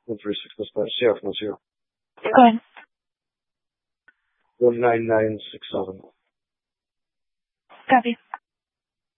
136, CF was here. Go ahead. 19967. Copy.